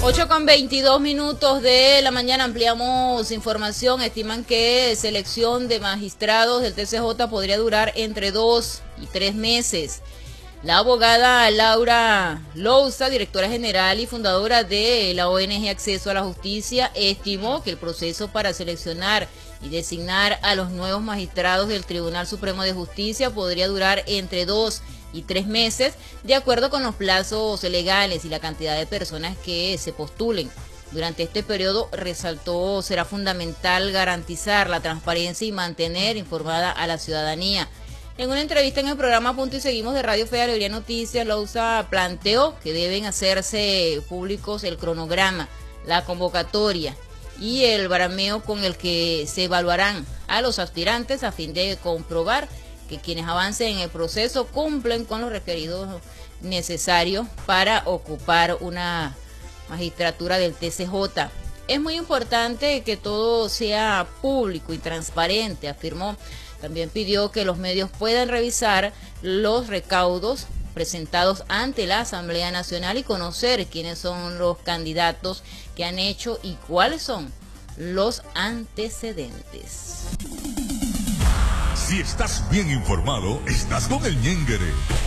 8:22 de la mañana, ampliamos información. Estiman que selección de magistrados del TCJ podría durar entre 2 y 3 meses. La abogada Laura Louza, directora general y fundadora de la ONG Acceso a la Justicia, estimó que el proceso para seleccionar y designar a los nuevos magistrados del Tribunal Supremo de Justicia podría durar entre 2 y 3 meses, de acuerdo con los plazos legales y la cantidad de personas que se postulen. Durante este periodo, resaltó, será fundamental garantizar la transparencia y mantener informada a la ciudadanía. En una entrevista en el programa Punto y Seguimos de Radio Fe y Alegría Noticias, Louza planteó que deben hacerse públicos el cronograma, la convocatoria y el barameo con el que se evaluarán a los aspirantes a fin de comprobar que quienes avancen en el proceso cumplen con los requeridos necesarios para ocupar una magistratura del TCJ. Es muy importante que todo sea público y transparente, afirmó. También pidió que los medios puedan revisar los recaudos presentados ante la Asamblea Nacional y conocer quiénes son los candidatos que han hecho y cuáles son los antecedentes. Si estás bien informado, estás con el Ñénguere.